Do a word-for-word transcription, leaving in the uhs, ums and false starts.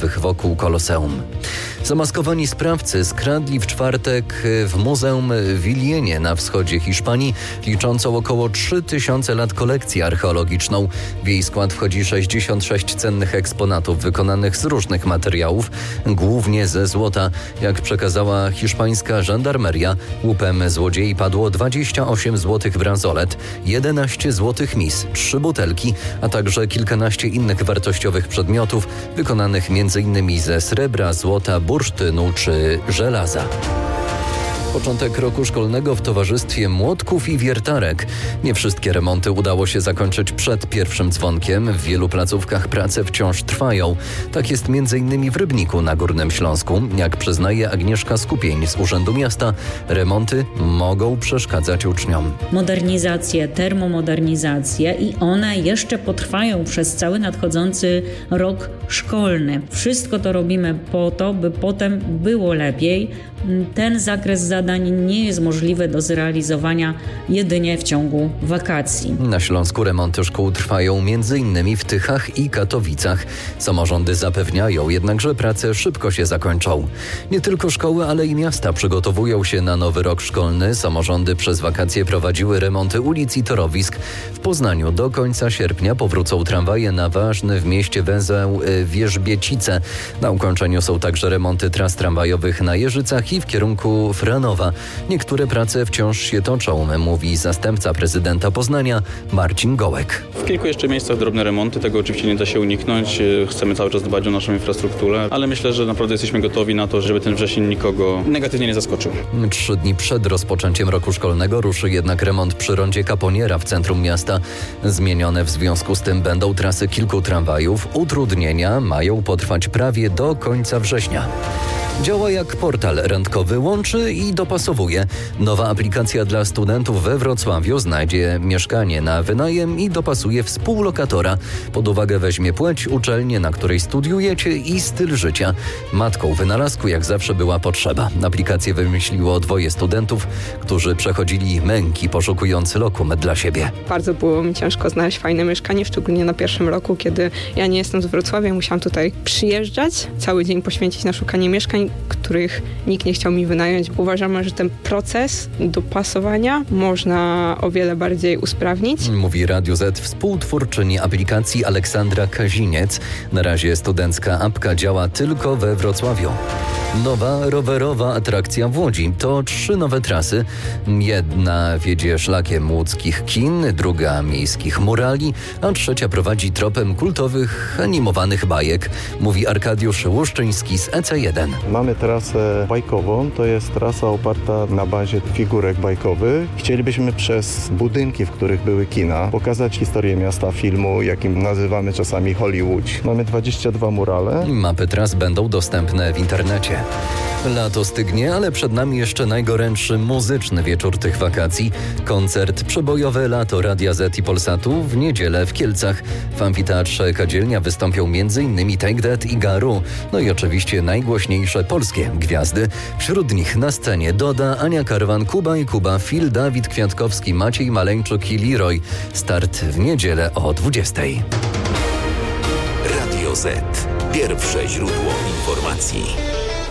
stojących wokół Koloseum. Zamaskowani sprawcy skradli w czwartek w Muzeum Villenie na wschodzie Hiszpanii, liczącą około trzy tysiące lat kolekcję archeologiczną. W jej skład wchodzi sześćdziesiąt sześć cennych eksponatów wykonanych z różnych materiałów, głównie ze złota. Jak przekazała hiszpańska żandarmeria, łupem złodziei padło dwadzieścia osiem złotych bransolet, jedenaście złotych mis, trzy butelki, a także kilkanaście innych wartościowych przedmiotów wykonanych m.in. ze srebra, złota, bursztynu czy żelaza. Początek roku szkolnego w towarzystwie młotków i wiertarek. Nie wszystkie remonty udało się zakończyć przed pierwszym dzwonkiem. W wielu placówkach prace wciąż trwają. Tak jest między innymi w Rybniku na Górnym Śląsku. Jak przyznaje Agnieszka Skupień z Urzędu Miasta, remonty mogą przeszkadzać uczniom. Modernizacje, termomodernizacje i one jeszcze potrwają przez cały nadchodzący rok szkolny. Wszystko to robimy po to, by potem było lepiej. Ten zakres zadań nie jest możliwy do zrealizowania jedynie w ciągu wakacji. Na Śląsku remonty szkół trwają między innymi w Tychach i Katowicach. Samorządy zapewniają jednak, że prace szybko się zakończą. Nie tylko szkoły, ale i miasta przygotowują się na nowy rok szkolny. Samorządy przez wakacje prowadziły remonty ulic i torowisk. W Poznaniu do końca sierpnia powrócą tramwaje na ważny w mieście węzeł Wierzbiecice. Na ukończeniu są także remonty tras tramwajowych na Jeżycach i w kierunku Franowa. Niektóre prace wciąż się toczą, mówi zastępca prezydenta Poznania Marcin Gołek. W kilku jeszcze miejscach drobne remonty, tego oczywiście nie da się uniknąć. Chcemy cały czas dbać o naszą infrastrukturę, ale myślę, że naprawdę jesteśmy gotowi na to, żeby ten wrzesień nikogo negatywnie nie zaskoczył. Trzy dni przed rozpoczęciem roku szkolnego ruszy jednak remont przy rondzie Kaponiera w centrum miasta. Zmienione w związku z tym będą trasy kilku tramwajów. Utrudnienia mają potrwać prawie do końca września. Działa jak portal rentkowy, łączy i dopasowuje. Nowa aplikacja dla studentów we Wrocławiu znajdzie mieszkanie na wynajem i dopasuje współlokatora. Pod uwagę weźmie płeć, uczelnię, na której studiujecie i styl życia. Matką wynalazku jak zawsze była potrzeba. Aplikację wymyśliło dwoje studentów, którzy przechodzili męki poszukując lokum dla siebie. Bardzo było mi ciężko znaleźć fajne mieszkanie, szczególnie na pierwszym roku, kiedy ja nie jestem z Wrocławia, musiałam tutaj przyjeżdżać, cały dzień poświęcić na szukanie mieszkań, których nikt nie chciał mi wynająć. Uważamy, że ten proces dopasowania można o wiele bardziej usprawnić. Mówi Radio Z współtwórczyni aplikacji Aleksandra Kaziniec. Na razie studencka apka działa tylko we Wrocławiu. Nowa rowerowa atrakcja w Łodzi. To trzy nowe trasy. Jedna wiedzie szlakiem łódzkich kin, druga miejskich murali, a trzecia prowadzi tropem kultowych, animowanych bajek. Mówi Arkadiusz Łuszczyński z E C jeden. Mamy trasę bajkową, to jest trasa oparta na bazie figurek bajkowych. Chcielibyśmy przez budynki, w których były kina, pokazać historię miasta, filmu, jakim nazywamy czasami Hollywood. Mamy dwadzieścia dwa murale. Mapy tras będą dostępne w internecie. Lato stygnie, ale przed nami jeszcze najgorętszy muzyczny wieczór tych wakacji. Koncert Przebojowe Lato Radia Z i Polsatu w niedzielę w Kielcach. W amfiteatrze Kadzielnia wystąpią m.in. Take That i Garu. No i oczywiście najgłośniejsze polskie gwiazdy. Wśród nich na scenie Doda, Ania Karwan, Kuba i Kuba, Phil, Dawid Kwiatkowski, Maciej Maleńczuk i Leroy. Start w niedzielę o dwudziestej. Radio Z. Pierwsze źródło informacji.